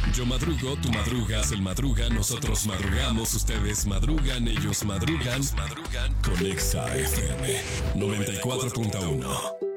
Yo madrugo, tú madrugas, él madruga, nosotros madrugamos, ustedes madrugan, ellos madrugan. Con Exa FM 94.1.